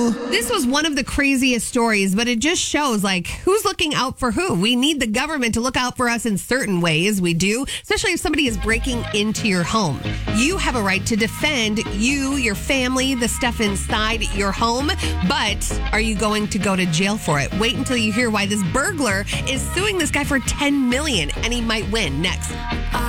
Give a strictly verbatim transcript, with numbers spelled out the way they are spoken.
This was one of the craziest stories, but it just shows like who's looking out for who. We need the government to look out for us in certain ways. We do, especially if somebody is breaking into your home. You have a right to defend you, your family, the stuff inside your home. But are you going to go to jail for it? Wait until you hear why this burglar is suing this guy for ten million dollars and he might win. Next.